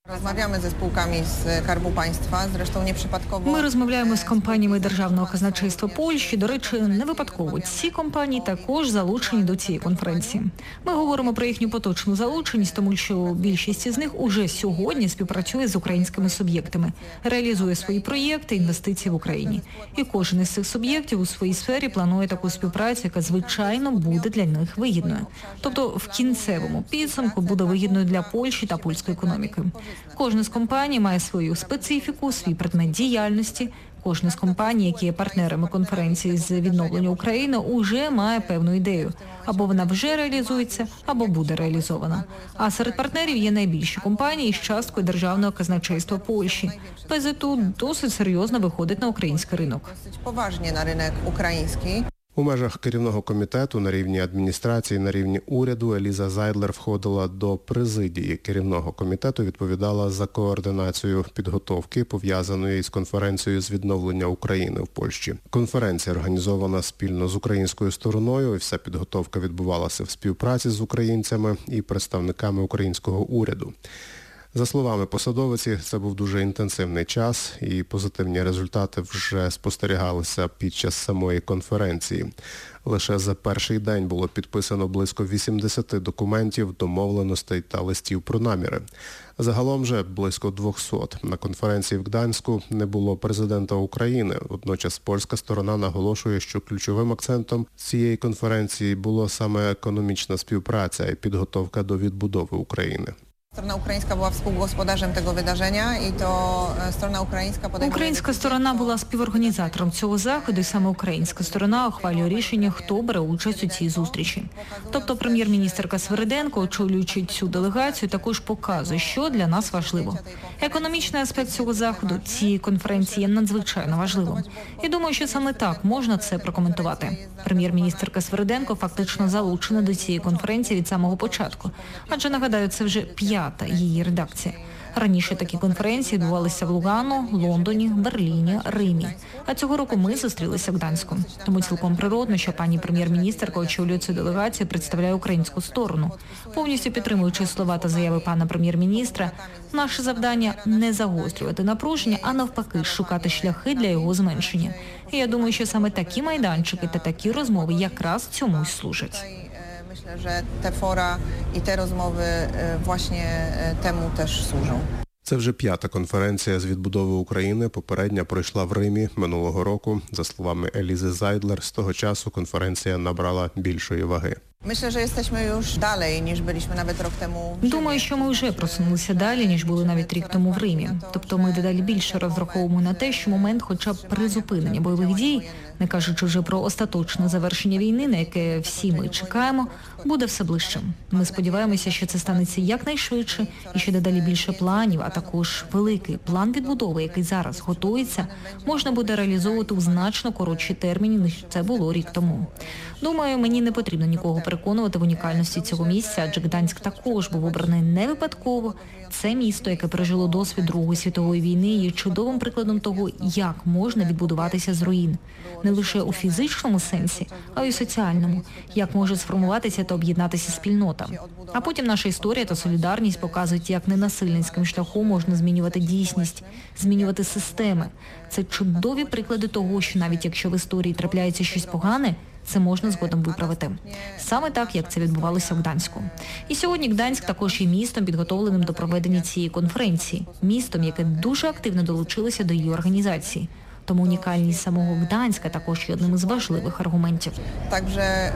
Rozmawiamy ze spółkami z Skarbu Państwa, zresztą nieprzypadkowo. Ми розмовляємо з компаніями Державного казначейства Польщі. До речі, не випадково. Ці компанії також залучені до цієї конференції. Ми говоримо про їхню поточну залученість, тому що більшість із них уже сьогодні співпрацює з українськими суб'єктами, реалізує свої проєкти, інвестиції в Україні. І кожен із цих суб'єктів у своїй сфері планує таку співпрацю, яка, звичайно, буде для них вигідною. Тобто в кінцевому підсумку буде вигідною для Польщі та польської економіки. Кожна з компаній має свою специфіку, свій предмет діяльності. Кожна з компаній, які є партнерами конференції з відновлення України, уже має певну ідею. Або вона вже реалізується, або буде реалізована. А серед партнерів є найбільші компанії з часткою Державного казначейства Польщі. ПЗТУ досить серйозно виходить на український ринок. Досить поважні на ринок український. У межах керівного комітету на рівні адміністрації, на рівні уряду Еліза Зайдлер входила до президії керівного комітету, відповідала за координацію підготовки, пов'язаної з конференцією з відновлення України в Польщі. Конференція організована спільно з українською стороною, і вся підготовка відбувалася в співпраці з українцями і представниками українського уряду. За словами посадовиці, це був дуже інтенсивний час, і позитивні результати вже спостерігалися під час самої конференції. Лише за перший день було підписано близько 80 документів, домовленостей та листів про наміри. Загалом же близько 200. На конференції в Гданську не було президента України. Водночас польська сторона наголошує, що ключовим акцентом цієї конференції було саме економічна співпраця і підготовка до відбудови України. Strona ukraińska była współgospodarzem tego wydarzenia i to strona ukraińska podejmuje... Українська сторона була співорганізатором цього заходу, і саме українська сторона ухвалює рішення, хто бере участь у цій зустрічі. Тобто прем'єр-міністерка Свериденко, очолюючи цю делегацію, також показує, що для нас важливо. Економічний аспект цього заходу, цієї конференції, є надзвичайно важливим. І думаю, що саме так можна це прокоментувати. Прем'єр-міністерка Свериденко фактично залучена до цієї конференції від самого початку. Адже, нагадаю, це вже 5-та її редакція. Раніше такі конференції відбувалися в Лугано, Лондоні, Берліні, Римі. А цього року ми зустрілися в Гданську. Тому цілком природно, що пані прем'єр-міністерка очолює цю делегацію і представляє українську сторону. Повністю підтримуючи слова та заяви пана прем'єр-міністра, наше завдання – не загострювати напруження, а навпаки шукати шляхи для його зменшення. І я думаю, що саме такі майданчики та такі розмови якраз цьому й служать. Myślę, że te fora i te rozmowy właśnie temu też służą. Це вже 5-та конференція з відбудови України. Попередня пройшла в Римі минулого року. За словами Елізи Зайдлер, з того часу конференція набрала більшої ваги. Myślę, że jesteśmy już dalej niż byliśmy nawet rok temu. Думаю, що ми вже просунулися далі, ніж були навіть рік тому в Римі. Тобто ми дедалі більше розраховуємо на те, що момент хоча б призупинення бойових дій, не кажучи вже про остаточне завершення війни, на яке всі ми чекаємо, буде все ближчим. Ми сподіваємося, що це станеться якнайшвидше і що дедалі більше планів, а також великий план відбудови, який зараз готується, можна буде реалізовувати у значно коротші терміни, ніж це було рік тому. Думаю, мені не потрібно нікого переконувати в унікальності цього місця, адже Гданськ також був обраний не випадково. Це місто, яке пережило досвід Другої світової війни, є чудовим прикладом того, як можна відбудуватися з руїн. Не лише у фізичному сенсі, а й у соціальному. Як може сформуватися та об'єднатися спільнота. А потім наша історія та солідарність показують, як ненасильницьким шляхом можна змінювати дійсність, змінювати системи. Це чудові приклади того, що навіть якщо в історії трапляється щось погане, це можна згодом виправити. Саме так, як це відбувалося в Гданську. І сьогодні Гданськ також є містом, підготовленим до проведення цієї конференції. Містом, яке дуже активно долучилося до її організації. Тому унікальність самого Гданська також є одним із важливих аргументів. Także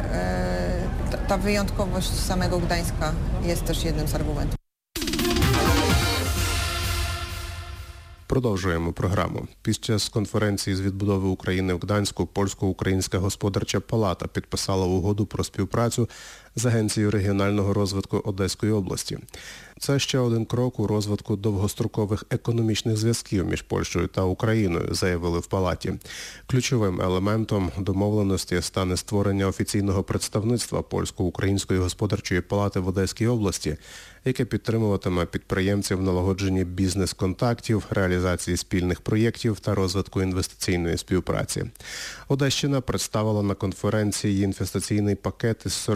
ta wyjątkowość samego Gdańska jest też jednym z argumentów. Продовжуємо програму. Під час конференції з відбудови України в Гданську Польсько-Українська господарча палата підписала угоду про співпрацю з Агенцією регіонального розвитку Одеської області. Це ще один крок у розвитку довгострокових економічних зв'язків між Польщею та Україною, заявили в палаті. Ключовим елементом домовленості стане створення офіційного представництва Польсько-Української господарчої палати в Одеській області, яке підтримуватиме підприємців в налагодженні бізнес-контактів, реалізації спільних проєктів та розвитку інвестиційної співпраці. Одещина представила на конференції інвестиційний пакет із 48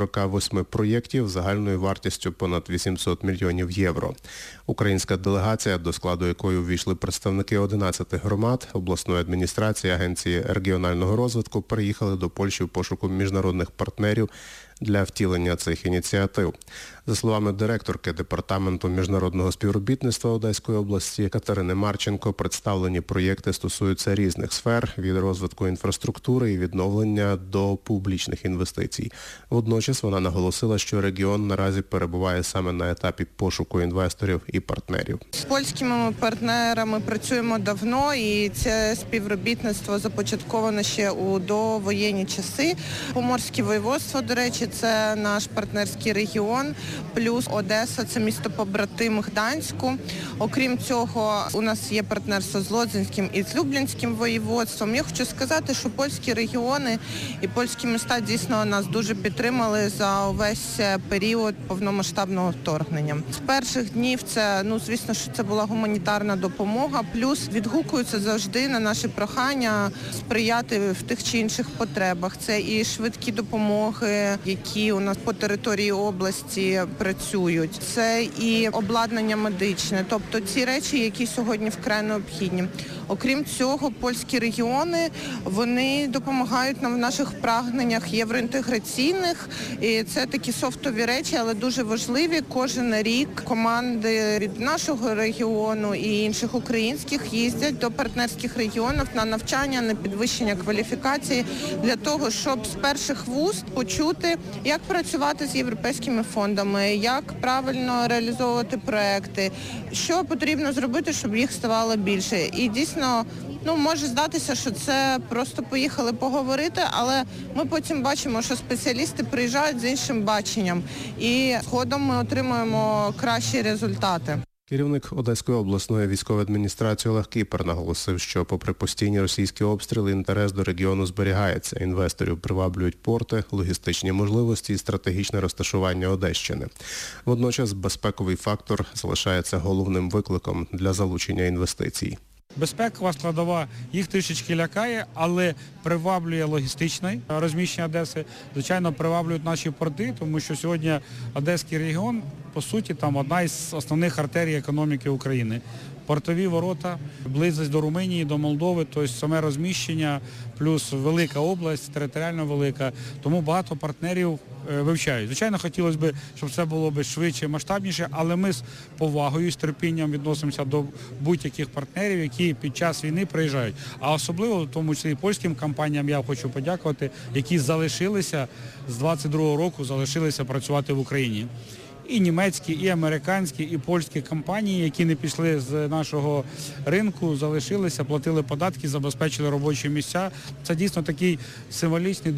8 проєктів загальною вартістю понад 800 мільйонів євро. Українська делегація, до складу якої увійшли представники 11 громад, обласної адміністрації, Агенції регіонального розвитку, переїхали до Польщі в пошуку міжнародних партнерів для втілення цих ініціатив. За словами директорки Департаменту міжнародного співробітництва Одеської області Катерини Марченко, представлені проєкти стосуються різних сфер – від розвитку інфраструктури і відновлення до публічних інвестицій. Водночас вона наголосила, що регіон наразі перебуває саме на етапі пошуку інвесторів і партнерів. З польськими партнерами працюємо давно, і це співробітництво започатковано ще у довоєнні часи. Поморське воєводство, до речі, це наш партнерський регіон, плюс Одеса – це місто побратим Гданську. Окрім цього, у нас є партнерство з Лодзинським і з Люблінським воєводством. Я хочу сказати, що польські регіони і польські міста дійсно нас дуже підтримали за увесь період повномасштабного вторгнення. З перших днів це, звісно, що це була гуманітарна допомога, плюс відгукуються завжди на наші прохання сприяти в тих чи інших потребах. Це і швидкі допомоги, які у нас по території області працюють. Це і обладнання медичне, тобто ці речі, які сьогодні вкрай необхідні. Окрім цього, польські регіони, вони допомагають нам в наших прагненнях євроінтеграційних. І це такі софтові речі, але дуже важливі. Кожен рік команди від нашого регіону і інших українських їздять до партнерських регіонів на навчання, на підвищення кваліфікації для того, щоб з перших вуст почути, як працювати з європейськими фондами, як правильно реалізовувати проекти, що потрібно зробити, щоб їх ставало більше. І дійсно, може здатися, що це просто поїхали поговорити, але ми потім бачимо, що спеціалісти приїжджають з іншим баченням і згодом ми отримуємо кращі результати. Керівник Одеської обласної військової адміністрації Олег Кіпер наголосив, що попри постійні російські обстріли, інтерес до регіону зберігається. Інвесторів приваблюють порти, логістичні можливості і стратегічне розташування Одещини. Водночас безпековий фактор залишається головним викликом для залучення інвестицій. Безпекова складова їх трішечки лякає, але приваблює логістичне розміщення Одеси. Звичайно, приваблюють наші порти, тому що сьогодні Одеський регіон, по суті, там одна із основних артерій економіки України. Портові ворота, близькість до Румунії, до Молдови, тобто саме розміщення, плюс велика область, територіально велика, тому багато партнерів вивчають. Звичайно, хотілося б, щоб це було б швидше, масштабніше, але ми з повагою, з терпінням відносимося до будь-яких партнерів, які під час війни приїжджають. А особливо, в тому числі і польським компаніям, я хочу подякувати, які залишилися з 22-го року, залишилися працювати в Україні. І німецькі, і американські, і польські компанії, які не пішли з нашого ринку, залишилися, платили податки, забезпечили робочі місця. Це дійсно такий символічний,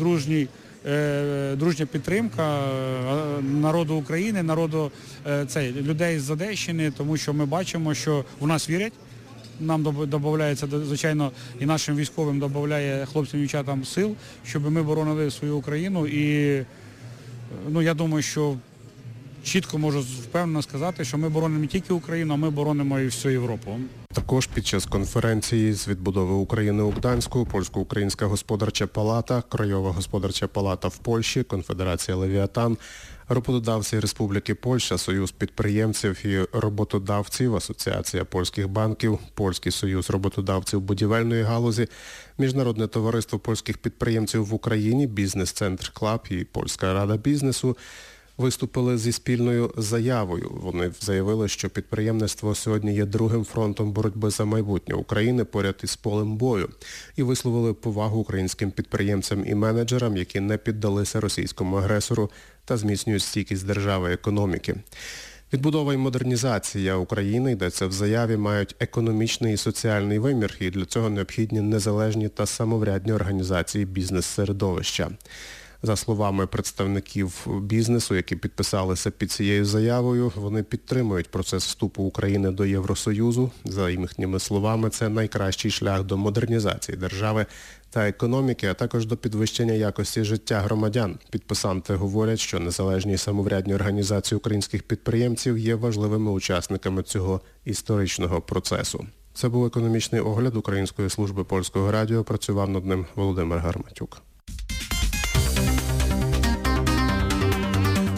дружня підтримка народу України, людей з Одещини, тому що ми бачимо, що в нас вірять. Нам додається, звичайно, і нашим військовим додає хлопцям і дівчатам сил, щоб ми боронили свою Україну. І я думаю, що чітко можу впевнено сказати, що ми боронимо не тільки Україну, а ми боронимо і всю Європу. Також під час конференції з відбудови України у Гданську Польсько-Українська господарча палата, Краєва господарча палата в Польщі, Конфедерація Левіатан, роботодавці Республіки Польща, Союз підприємців і роботодавців, Асоціація польських банків, Польський союз роботодавців будівельної галузі, Міжнародне товариство польських підприємців в Україні, Бізнес-центр Клаб і Польська рада бізнесу виступили зі спільною заявою. Вони заявили, що підприємництво сьогодні є другим фронтом боротьби за майбутнє України поряд із полем бою. І висловили повагу українським підприємцям і менеджерам, які не піддалися російському агресору та зміцнюють стійкість держави і економіки. Відбудова і модернізація України, йдеться в заяві, мають економічний і соціальний вимір, і для цього необхідні незалежні та самоврядні організації бізнес-середовища. За словами представників бізнесу, які підписалися під цією заявою, вони підтримують процес вступу України до Євросоюзу. За їхніми словами, це найкращий шлях до модернізації держави та економіки, а також до підвищення якості життя громадян. Підписанти говорять, що незалежні і самоврядні організації українських підприємців є важливими учасниками цього історичного процесу. Це був економічний огляд Української служби польського радіо. Працював над ним Володимир Гарматюк.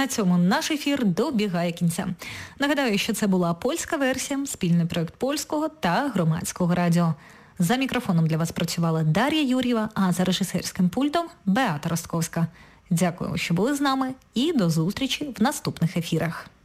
На цьому наш ефір добігає кінця. Нагадаю, що це була польська версія, спільний проєкт Польського та Громадського радіо. За мікрофоном для вас працювала Дар'я Юр'єва, а за режисерським пультом Беата Ростковська. Дякую, що були з нами, і до зустрічі в наступних ефірах.